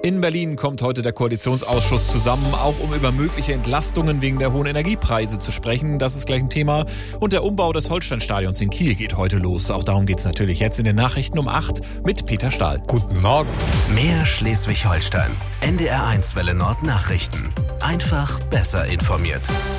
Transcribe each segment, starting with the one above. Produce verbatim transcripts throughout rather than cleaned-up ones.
In Berlin kommt heute der Koalitionsausschuss zusammen, auch um über mögliche Entlastungen wegen der hohen Energiepreise zu sprechen. Das ist gleich ein Thema. Und der Umbau des Holsteinstadions in Kiel geht heute los. Auch darum geht es natürlich jetzt in den Nachrichten um acht mit Peter Stahl. Guten Morgen. Mehr Schleswig-Holstein. N D R eins Welle Nord Nachrichten. Einfach besser informiert.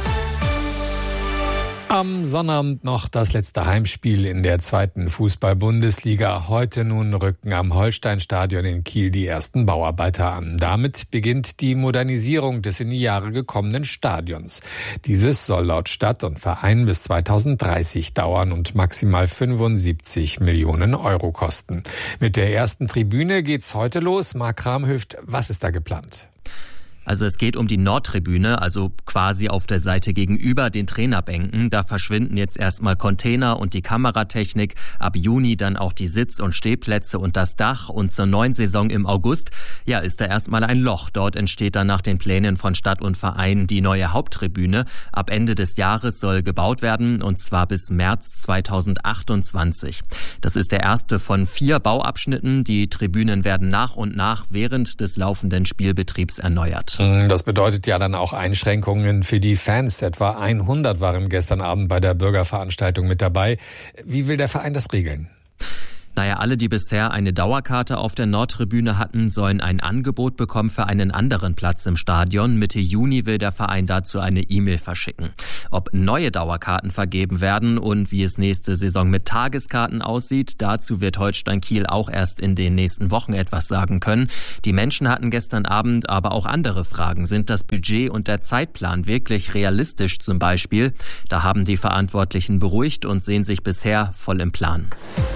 Am Sonnabend noch das letzte Heimspiel in der zweiten Fußball-Bundesliga. Heute nun rücken am Holsteinstadion in Kiel die ersten Bauarbeiter an. Damit beginnt die Modernisierung des in die Jahre gekommenen Stadions. Dieses soll laut Stadt und Verein bis zweitausenddreißig dauern und maximal fünfundsiebzig Millionen Euro kosten. Mit der ersten Tribüne geht's heute los. Marc Kramhöft, was ist da geplant? Also es geht um die Nordtribüne, also quasi auf der Seite gegenüber den Trainerbänken. Da verschwinden jetzt erstmal Container und die Kameratechnik. Ab Juni dann auch die Sitz- und Stehplätze und das Dach. Und zur neuen Saison im August, ja, ist da erstmal ein Loch. Dort entsteht dann nach den Plänen von Stadt und Verein die neue Haupttribüne. Ab Ende des Jahres soll gebaut werden, und zwar bis März zweitausendachtundzwanzig. Das ist der erste von vier Bauabschnitten. Die Tribünen werden nach und nach während des laufenden Spielbetriebs erneuert. Das bedeutet ja dann auch Einschränkungen für die Fans. Etwa hundert waren gestern Abend bei der Bürgerveranstaltung mit dabei. Wie will der Verein das regeln? Naja, alle, die bisher eine Dauerkarte auf der Nordtribüne hatten, sollen ein Angebot bekommen für einen anderen Platz im Stadion. Mitte Juni will der Verein dazu eine E-Mail verschicken. Ob neue Dauerkarten vergeben werden und wie es nächste Saison mit Tageskarten aussieht, dazu wird Holstein Kiel auch erst in den nächsten Wochen etwas sagen können. Die Menschen hatten gestern Abend aber auch andere Fragen. Sind das Budget und der Zeitplan wirklich realistisch zum Beispiel? Da haben die Verantwortlichen beruhigt und sehen sich bisher voll im Plan.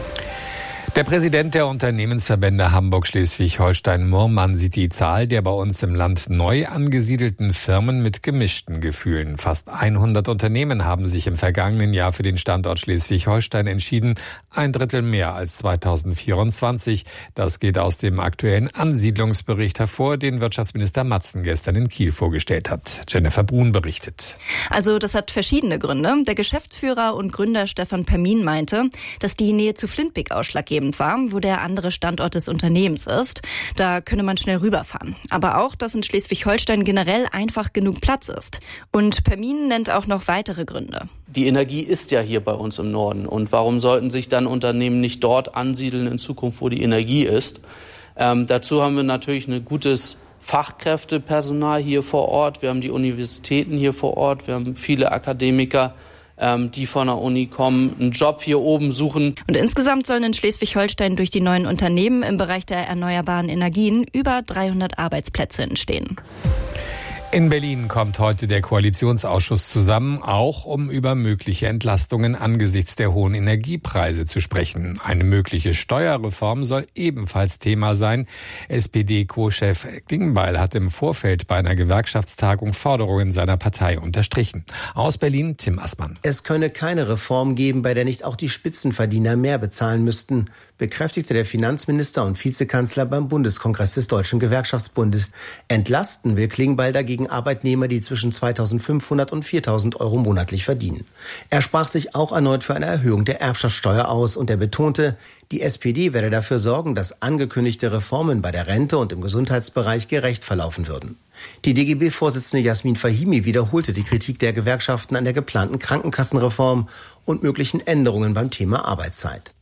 Der Präsident der Unternehmensverbände Hamburg-Schleswig-Holstein-Murmann sieht die Zahl der bei uns im Land neu angesiedelten Firmen mit gemischten Gefühlen. Fast hundert Unternehmen haben sich im vergangenen Jahr für den Standort Schleswig-Holstein entschieden. Ein Drittel mehr als zweitausendvierundzwanzig. Das geht aus dem aktuellen Ansiedlungsbericht hervor, den Wirtschaftsminister Matzen gestern in Kiel vorgestellt hat. Jennifer Brun berichtet. Also das hat verschiedene Gründe. Der Geschäftsführer und Gründer Stefan Permin meinte, dass die Nähe zu Flintbeek ausschlaggebend war, wo der andere Standort des Unternehmens ist. Da könne man schnell rüberfahren. Aber auch, dass in Schleswig-Holstein generell einfach genug Platz ist. Und Permin nennt auch noch weitere Gründe. Die Energie ist ja hier bei uns im Norden. Und warum sollten sich dann Unternehmen nicht dort ansiedeln in Zukunft, wo die Energie ist? Ähm, dazu haben wir natürlich ein gutes Fachkräftepersonal hier vor Ort. Wir haben die Universitäten hier vor Ort. Wir haben viele Akademiker, die von der Uni kommen, einen Job hier oben suchen. Und insgesamt sollen in Schleswig-Holstein durch die neuen Unternehmen im Bereich der erneuerbaren Energien über dreihundert Arbeitsplätze entstehen. In Berlin kommt heute der Koalitionsausschuss zusammen, auch um über mögliche Entlastungen angesichts der hohen Energiepreise zu sprechen. Eine mögliche Steuerreform soll ebenfalls Thema sein. S P D-Co-Chef Klingbeil hat im Vorfeld bei einer Gewerkschaftstagung Forderungen seiner Partei unterstrichen. Aus Berlin Tim Assmann. Es könne keine Reform geben, bei der nicht auch die Spitzenverdiener mehr bezahlen müssten, bekräftigte der Finanzminister und Vizekanzler beim Bundeskongress des Deutschen Gewerkschaftsbundes. Entlasten will Klingbeil dagegen Arbeitnehmer, die zwischen zweitausendfünfhundert und viertausend Euro monatlich verdienen. Er sprach sich auch erneut für eine Erhöhung der Erbschaftssteuer aus und er betonte, die S P D werde dafür sorgen, dass angekündigte Reformen bei der Rente und im Gesundheitsbereich gerecht verlaufen würden. Die D G B-Vorsitzende Jasmin Fahimi wiederholte die Kritik der Gewerkschaften an der geplanten Krankenkassenreform und möglichen Änderungen beim Thema Arbeitszeit.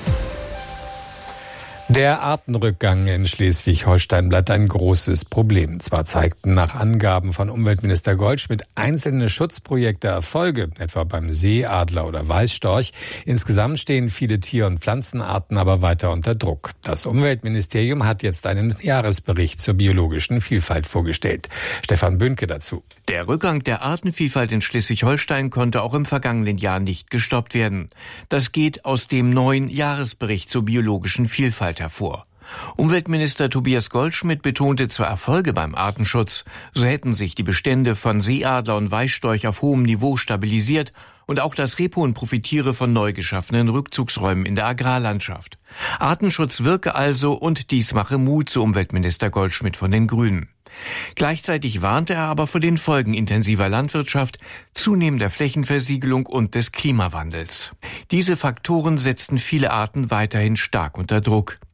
Der Artenrückgang in Schleswig-Holstein bleibt ein großes Problem. Zwar zeigten nach Angaben von Umweltminister Goldschmidt einzelne Schutzprojekte Erfolge, etwa beim Seeadler oder Weißstorch. Insgesamt stehen viele Tier- und Pflanzenarten aber weiter unter Druck. Das Umweltministerium hat jetzt einen Jahresbericht zur biologischen Vielfalt vorgestellt. Stefan Bünke dazu. Der Rückgang der Artenvielfalt in Schleswig-Holstein konnte auch im vergangenen Jahr nicht gestoppt werden. Das geht aus dem neuen Jahresbericht zur biologischen Vielfalt hervor. Umweltminister Tobias Goldschmidt betonte zwar Erfolge beim Artenschutz, so hätten sich die Bestände von Seeadler und Weißstorch auf hohem Niveau stabilisiert und auch das Rebhuhn profitiere von neu geschaffenen Rückzugsräumen in der Agrarlandschaft. Artenschutz wirke also und dies mache Mut, so Umweltminister Goldschmidt von den Grünen. Gleichzeitig warnte er aber vor den Folgen intensiver Landwirtschaft, zunehmender Flächenversiegelung und des Klimawandels. Diese Faktoren setzten viele Arten weiterhin stark unter Druck.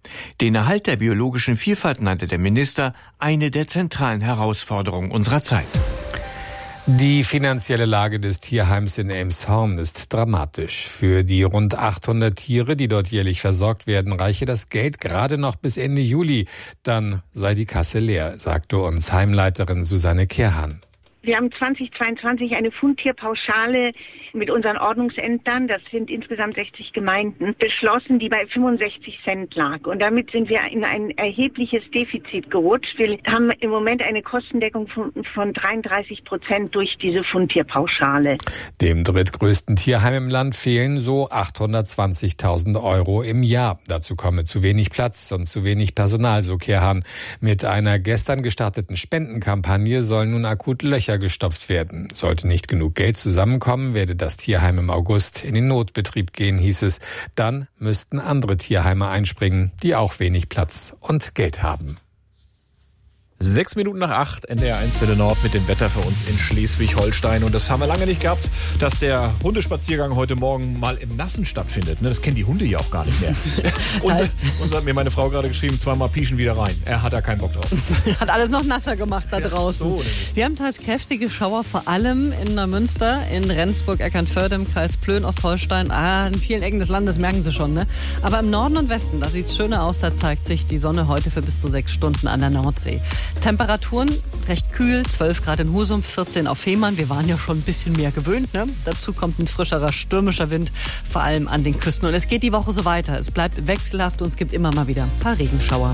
Den Erhalt der biologischen Vielfalt nannte der Minister eine der zentralen Herausforderungen unserer Zeit. Die finanzielle Lage des Tierheims in Elmshorn ist dramatisch. Für die rund achthundert Tiere, die dort jährlich versorgt werden, reiche das Geld gerade noch bis Ende Juli. Dann sei die Kasse leer, sagte uns Heimleiterin Susanne Kehrhahn. Wir haben zweitausendzweiundzwanzig eine Fundtierpauschale mit unseren Ordnungsämtern, das sind insgesamt sechzig Gemeinden, beschlossen, die bei fünfundsechzig Cent lag. Und damit sind wir in ein erhebliches Defizit gerutscht. Wir haben im Moment eine Kostendeckung von, von dreiunddreißig Prozent durch diese Fundtierpauschale. Dem drittgrößten Tierheim im Land fehlen so achthundertzwanzigtausend Euro im Jahr. Dazu komme zu wenig Platz und zu wenig Personal, so Kehrhahn. Mit einer gestern gestarteten Spendenkampagne sollen nun akut Löcher gestopft werden. Sollte nicht genug Geld zusammenkommen, werde das Tierheim im August in den Notbetrieb gehen, hieß es. Dann müssten andere Tierheime einspringen, die auch wenig Platz und Geld haben. Sechs Minuten nach acht, N D R eins Welle Nord mit dem Wetter für uns in Schleswig-Holstein. Und das haben wir lange nicht gehabt, dass der Hundespaziergang heute Morgen mal im Nassen stattfindet. Das kennen die Hunde ja auch gar nicht mehr. Und uns hat mir meine Frau gerade geschrieben, zweimal pieschen wieder rein. Er hat da keinen Bock drauf. Hat alles noch nasser gemacht da draußen. Ja, so, wir haben teils kräftige Schauer, vor allem in Neumünster, in Rendsburg, Eckernförde, im Kreis Plön, Ostholstein. Ah, in vielen Ecken des Landes, merken Sie schon, ne? Aber im Norden und Westen, da sieht es schöner aus. Da zeigt sich die Sonne heute für bis zu sechs Stunden an der Nordsee. Temperaturen recht kühl, zwölf Grad in Husum, vierzehn auf Fehmarn. Wir waren ja schon ein bisschen mehr gewöhnt, ne? Dazu kommt ein frischerer, stürmischer Wind, vor allem an den Küsten. Und es geht die Woche so weiter. Es bleibt wechselhaft und es gibt immer mal wieder ein paar Regenschauer.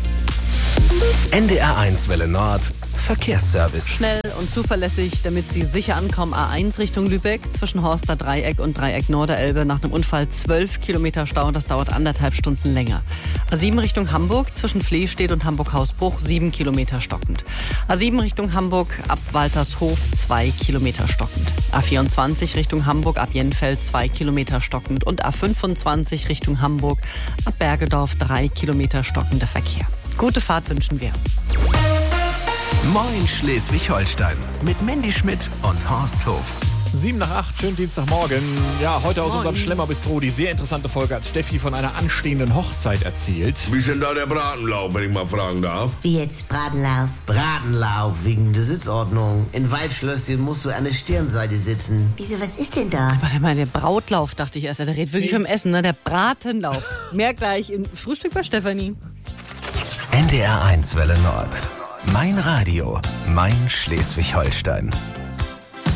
N D R eins Welle Nord Verkehrsservice. Schnell und zuverlässig, damit Sie sicher ankommen. A eins Richtung Lübeck, zwischen Horster Dreieck und Dreieck Norderelbe. Nach einem Unfall zwölf Kilometer Stau. Das dauert anderthalb Stunden länger. A sieben Richtung Hamburg, zwischen Flehstedt und Hamburg-Hausbruch, sieben Kilometer stockend. A sieben Richtung Hamburg, ab Waltershof, zwei Kilometer stockend. A vierundzwanzig Richtung Hamburg, ab Jenfeld, zwei Kilometer stockend. Und A fünfundzwanzig Richtung Hamburg, ab Bergedorf, drei Kilometer stockender Verkehr. Gute Fahrt wünschen wir. Moin Schleswig-Holstein mit Mandy Schmidt und Horst Hof. Sieben nach acht, schönen Dienstagmorgen. Ja, heute aus Moin. unserem Schlemmerbistro die sehr interessante Folge, als Steffi von einer anstehenden Hochzeit erzählt. Wie ist denn da der Bratenlauf, wenn ich mal fragen darf? Wie jetzt Bratenlauf? Bratenlauf wegen der Sitzordnung. In Waldschlösschen musst du an der Stirnseite sitzen. Wieso, was ist denn da? Warte mal, der Brautlauf, dachte ich erst. Der redet wirklich vom Essen, ne? Der Bratenlauf. Mehr gleich im Frühstück bei Stefanie. N D R eins Welle Nord. Mein Radio, mein Schleswig-Holstein.